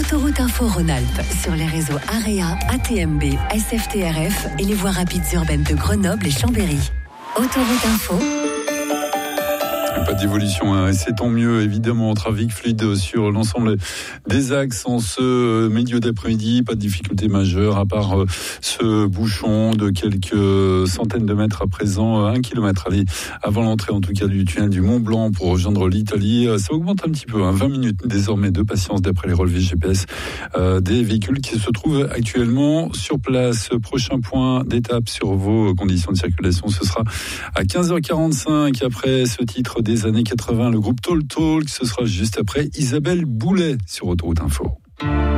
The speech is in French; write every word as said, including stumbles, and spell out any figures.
Autoroute Info Rhône-Alpes sur les réseaux AREA, A T M B, S F T R F et les voies rapides urbaines de Grenoble et Chambéry. Autoroute Info. Pas d'évolution, hein. Et c'est tant mieux, évidemment. Trafic fluide sur l'ensemble des axes en ce milieu d'après-midi. Pas de difficulté majeure, à part euh, ce bouchon de quelques centaines de mètres à présent, un kilomètre allez, avant l'entrée en tout cas du tunnel du Mont Blanc pour rejoindre l'Italie. Ça augmente un petit peu, hein. vingt minutes désormais de patience d'après les relevés G P S euh, des véhicules qui se trouvent actuellement sur place. Prochain point d'étape sur vos conditions de circulation, ce sera à quinze heures quarante-cinq après ce titre des années quatre-vingts, le groupe Talk Talk. Ce sera juste après Isabelle Boulet sur Autoroute Info.